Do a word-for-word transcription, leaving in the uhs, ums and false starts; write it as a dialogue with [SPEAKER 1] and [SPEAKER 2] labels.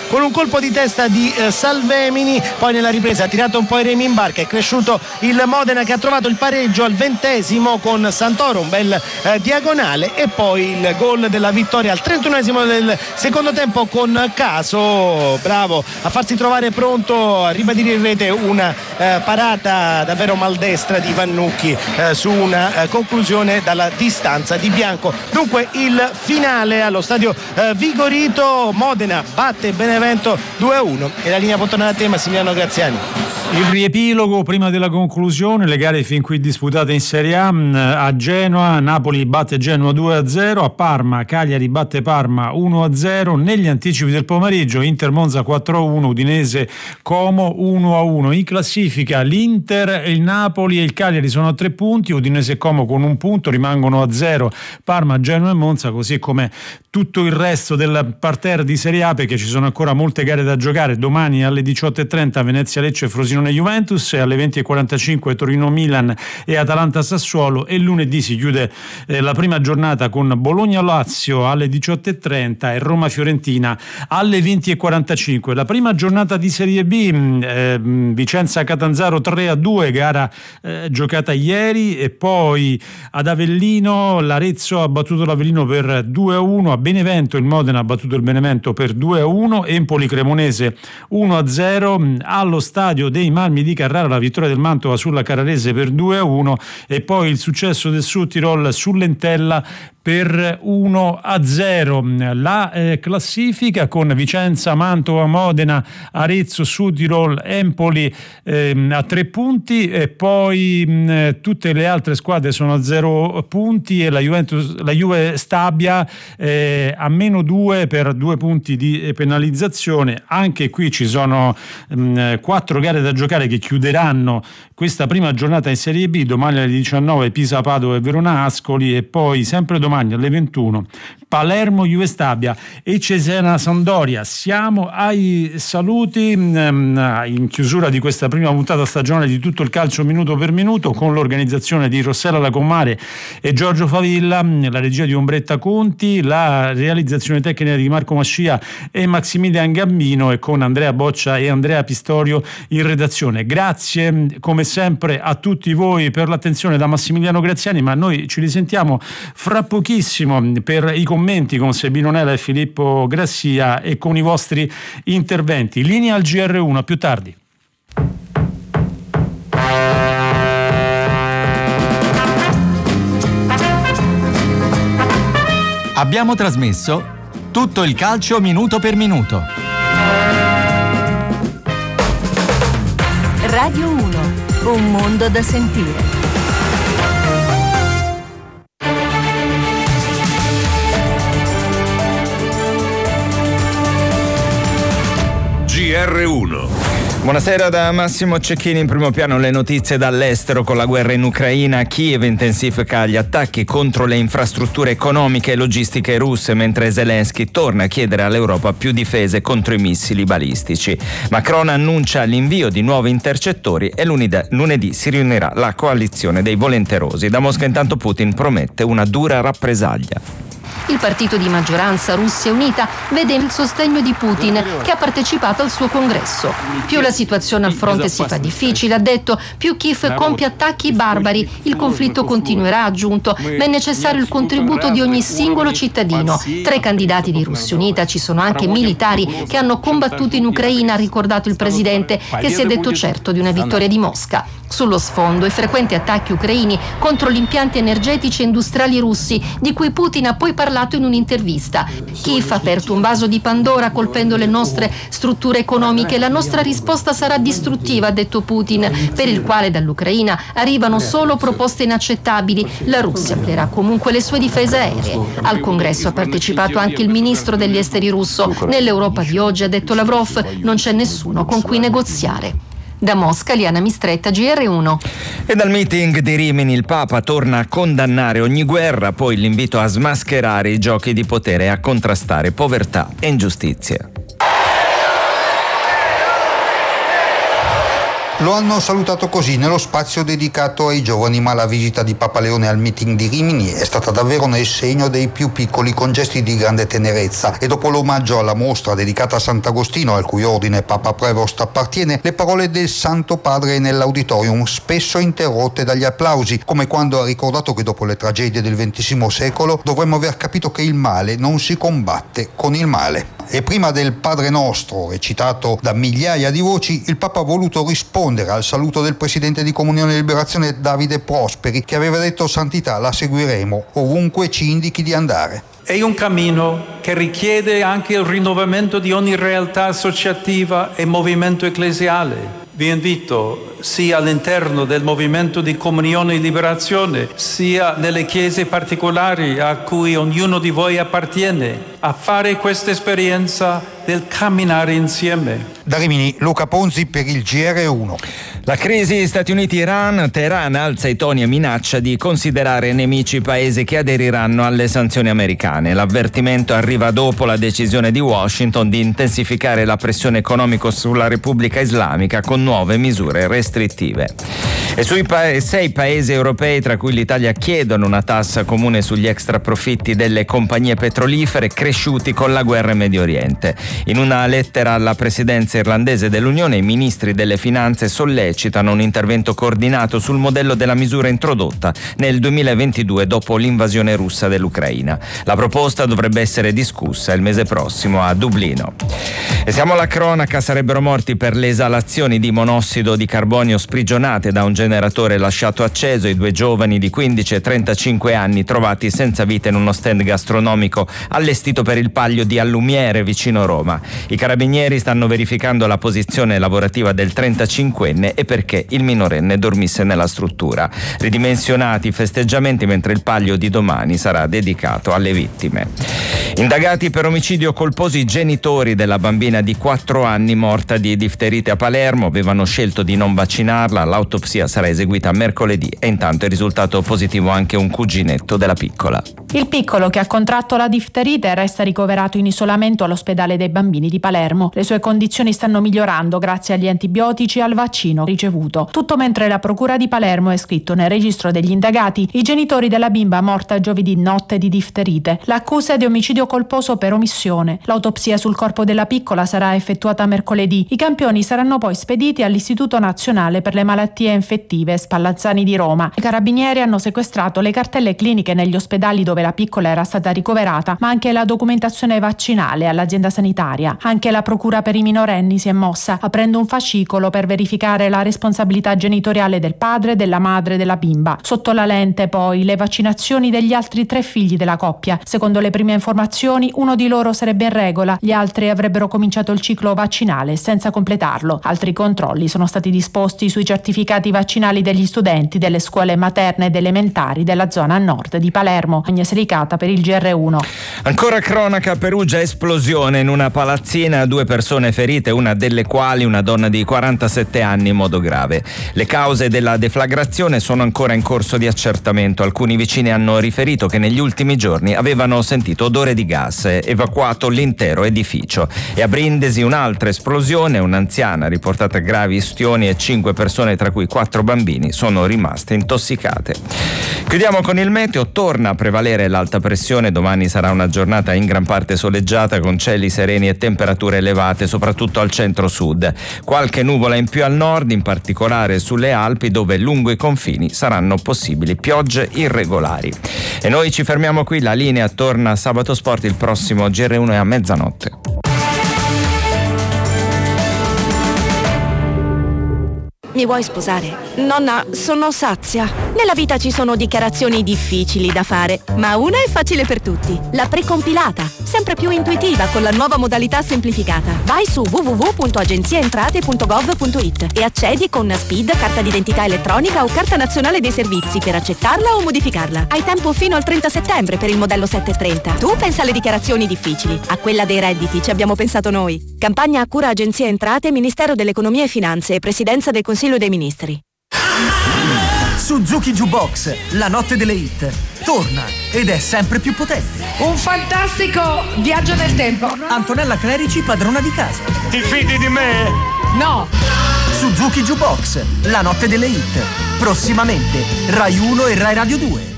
[SPEAKER 1] con un colpo di testa di eh, Salvemini, poi nella ripresa ha tirato un po' i remi in barca, è cresciuto il Modena che ha trovato il pareggio al ventesimo con Santoro, un bel eh, diagonale, e poi il gol della vittoria al trentunesimo del secondo tempo con Caso, bravo a farsi trovare pronto a ribadire in rete una eh, parata davvero maldestra di Vannucchi eh, su una eh, conclusione dalla distanza di Bianco. Dunque il finale allo stadio eh, Vigorito, Modena batte Benevento due a uno e la linea può tornare a te, Massimiliano Graziani.
[SPEAKER 2] Il riepilogo prima della conclusione, le gare fin qui disputate in Serie A: a Genoa Napoli batte Genoa due a zero, a Parma Cagliari batte Parma uno a zero, negli anticipi del pomeriggio Inter Monza quattro a uno, Udinese Como uno a uno. In classifica l'Inter, il Napoli e il Cagliari sono a tre punti, Udinese e Como con un punto rimangono a zero, Parma, Genoa e Monza, così come tutto il resto del parterre di Serie A, perché ci sono ancora molte gare da giocare. Domani alle diciotto e trenta Venezia Lecce e Frosinone Juventus, e alle venti e quarantacinque Torino Milan e Atalanta Sassuolo, e lunedì si chiude eh, la prima giornata con Bologna Lazio alle diciotto e trenta e Roma Fiorentina alle venti e quarantacinque. La prima giornata di Serie B, eh, Vicenza Catanzaro tre a due, gara eh, giocata ieri, e poi ad Avellino l'Arezzo ha battuto l'Avellino per due a uno, a Benevento il Modena ha battuto il Benevento per due a uno, Empoli Cremonese uno a zero, allo stadio dei Marmi di Carrara la vittoria del Mantova sulla Carrarese per due a uno, e poi il successo del Südtirol sull'Entella per uno a zero. La eh, classifica con Vicenza, Mantova, Modena, Arezzo, Südtirol, Empoli eh, a tre punti, e poi mh, tutte le altre squadre sono a zero punti, e la Juventus, la Juve Stabia eh, a meno due per due punti di penalizzazione. Anche qui ci sono mh, quattro gare da giocare che chiuderanno questa prima giornata in Serie B. Domani alle diciannove Pisa, Padova e Verona Ascoli, e poi sempre domani alle ventuno Palermo, Juve Stabia e Cesena Sampdoria. Siamo ai saluti in chiusura di questa prima puntata stagionale di Tutto il Calcio minuto per minuto, con l'organizzazione di Rossella Lacomare e Giorgio Favilla, la regia di Ombretta Conti, la realizzazione tecnica di Marco Mascia e Maximilian Gambino, e con Andrea Boccia e Andrea Pistorio in redazione. Grazie come sempre a tutti voi per l'attenzione da Massimiliano Graziani, ma noi ci risentiamo fra pochissimo per i commenti con Sebino Nela e Filippo Grassia e con i vostri interventi. Linea al G R uno, a più tardi.
[SPEAKER 3] Abbiamo trasmesso Tutto il Calcio minuto per minuto.
[SPEAKER 4] Radio uno, un mondo da sentire.
[SPEAKER 5] G R uno.
[SPEAKER 6] Buonasera da Massimo Cecchini. In primo piano le notizie dall'estero. Con la guerra in Ucraina, Kiev intensifica gli attacchi contro le infrastrutture economiche e logistiche russe, mentre Zelensky torna a chiedere all'Europa più difese contro i missili balistici. Macron annuncia l'invio di nuovi intercettori e lunedì, lunedì si riunirà la coalizione dei volenterosi. Da Mosca intanto Putin promette una dura rappresaglia.
[SPEAKER 7] Il partito di maggioranza Russia Unita vede il sostegno di Putin, che ha partecipato al suo congresso. Più la situazione al fronte si fa difficile, ha detto, più Kiev compie attacchi barbari. Il conflitto continuerà, ha aggiunto, ma è necessario il contributo di ogni singolo cittadino. Tra i candidati di Russia Unita ci sono anche militari che hanno combattuto in Ucraina, ha ricordato il presidente, che si è detto certo di una vittoria di Mosca. Sullo sfondo i frequenti attacchi ucraini contro gli impianti energetici e industriali russi, di cui Putin ha poi parlato in un'intervista. Kiev ha aperto un vaso di Pandora colpendo le nostre strutture economiche. La nostra risposta sarà distruttiva, ha detto Putin, per il quale dall'Ucraina arrivano solo proposte inaccettabili. La Russia amplierà comunque le sue difese aeree. Al congresso ha partecipato anche il ministro degli esteri russo. Nell'Europa di oggi, ha detto Lavrov, non c'è nessuno con cui negoziare. Da Mosca, Liana Mistretta, G R uno.
[SPEAKER 6] E dal meeting di Rimini il Papa torna a condannare ogni guerra, poi l'invito a smascherare i giochi di potere e a contrastare povertà e ingiustizie.
[SPEAKER 8] Lo hanno salutato così nello spazio dedicato ai giovani, ma la visita di Papa Leone al meeting di Rimini è stata davvero nel segno dei più piccoli, con gesti di grande tenerezza. E dopo l'omaggio alla mostra dedicata a Sant'Agostino, al cui ordine Papa Prevost appartiene, le parole del Santo Padre nell'auditorium, spesso interrotte dagli applausi, come quando ha ricordato che dopo le tragedie del ventesimo secolo dovremmo aver capito che il male non si combatte con il male. E prima del Padre Nostro, recitato da migliaia di voci, il Papa ha voluto rispondere al saluto del presidente di Comunione e Liberazione Davide Prosperi, che aveva detto: santità, la seguiremo ovunque ci indichi di andare.
[SPEAKER 9] È un cammino che richiede anche il rinnovamento di ogni realtà associativa e movimento ecclesiale. Vi invito, sia all'interno del movimento di Comunione e Liberazione, sia nelle chiese particolari a cui ognuno di voi appartiene, a fare questa esperienza del camminare insieme.
[SPEAKER 8] Da Rimini, Luca Ponzi per il G R uno.
[SPEAKER 6] La crisi Stati Uniti-Iran, Teheran alza i toni e minaccia di considerare nemici i paesi che aderiranno alle sanzioni americane. L'avvertimento arriva dopo la decisione di Washington di intensificare la pressione economica sulla Repubblica Islamica con nuove misure restrittive. E sui pa- sei paesi europei, tra cui l'Italia, chiedono una tassa comune sugli extraprofitti delle compagnie petrolifere cresciuti con la guerra in Medio Oriente. In una lettera alla presidenza irlandese dell'Unione, i ministri delle finanze sollecitano un intervento coordinato sul modello della misura introdotta nel duemilaventidue dopo l'invasione russa dell'Ucraina. La proposta dovrebbe essere discussa il mese prossimo a Dublino. E siamo alla cronaca: sarebbero morti per le esalazioni di monossido di carbonio sprigionate da un generatore lasciato acceso i due giovani di quindici e trentacinque anni trovati senza vita in uno stand gastronomico allestito per il Palio di Allumiere vicino Roma. I carabinieri stanno verificando la posizione lavorativa del trentacinquenne e perché il minorenne dormisse nella struttura. Ridimensionati i festeggiamenti mentre il Palio di domani sarà dedicato alle vittime. Indagati per omicidio colposo i genitori della bambina di quattro anni morta di difterite a Palermo. Avevano scelto di non vaccinarla. L'autopsia sarà eseguita mercoledì e intanto è risultato positivo anche un cuginetto della piccola.
[SPEAKER 10] Il piccolo, che ha contratto la difterite, resta ricoverato in isolamento all'ospedale dei bambini di Palermo. Le sue condizioni stanno migliorando grazie agli antibiotici e al vaccino ricevuto. Tutto mentre la procura di Palermo ha iscritto nel registro degli indagati i genitori della bimba morta giovedì notte di difterite. L'accusa è di omicidio colposo per omissione. L'autopsia sul corpo della piccola sarà effettuata mercoledì. I campioni saranno poi spediti all'Istituto Nazionale per le Malattie Infettive Spallanzani di Roma. I carabinieri hanno sequestrato le cartelle cliniche negli ospedali dove la piccola era stata ricoverata, ma anche la documentazione vaccinale all'azienda sanitaria. Anche la procura per i minorenni si è mossa, aprendo un fascicolo per verificare la responsabilità genitoriale del padre e della madre della bimba. Sotto la lente poi le vaccinazioni degli altri tre figli della coppia. Secondo le prime informazioni, uno di loro sarebbe in regola, gli altri avrebbero cominciato il ciclo vaccinale senza completarlo. Altri controlli sono stati disposti sui certificati vaccinali degli studenti delle scuole materne ed elementari della zona nord di Palermo. Agnes Ricata per il G R uno.
[SPEAKER 6] Ancora cronaca: Perugia, esplosione in una palazzina, due persone ferite, una delle quali una donna di quarantasette anni in modo grave. Le cause della deflagrazione sono ancora in corso di accertamento. Alcuni vicini hanno riferito che negli ultimi giorni avevano sentito odore di gas, evacuato l'intero edificio. E a Brindisi un'altra esplosione, un'anziana riportata gravi ustioni e cinque persone, tra cui quattro bambini, sono rimaste intossicate. Chiudiamo con il meteo. Torna a prevalere l'alta pressione. Domani sarà una giornata in gran parte soleggiata con cieli sereni e temperature elevate soprattutto al centro-sud. Qualche nuvola in più al nord, in particolare sulle Alpi, dove lungo i confini saranno possibili piogge irregolari. E noi ci fermiamo qui. La linea torna a Sabato Sport. Il prossimo G R uno è a mezzanotte.
[SPEAKER 11] Mi vuoi sposare? Nonna, sono sazia. Nella vita ci sono dichiarazioni difficili da fare, ma una è facile per tutti. La precompilata, sempre più intuitiva con la nuova modalità semplificata. Vai su w w w punto agenziaentrate punto gov punto it e accedi con SPID, carta d'identità elettronica o carta nazionale dei servizi per accettarla o modificarla. Hai tempo fino al trenta settembre per il modello settecentotrenta. Tu pensa alle dichiarazioni difficili, a quella dei redditi ci abbiamo pensato noi. Campagna a cura Agenzia Entrate, Ministero dell'Economia e Finanze e Presidenza del Consiglio dei Ministri.
[SPEAKER 12] Suzuki Jukebox, la notte delle hit, torna ed è sempre più potente.
[SPEAKER 13] Un fantastico viaggio nel tempo.
[SPEAKER 12] Antonella Clerici, padrona di casa.
[SPEAKER 14] Ti fidi di me?
[SPEAKER 13] No.
[SPEAKER 12] Suzuki Jukebox, la notte delle hit. Prossimamente Rai uno e Rai Radio due.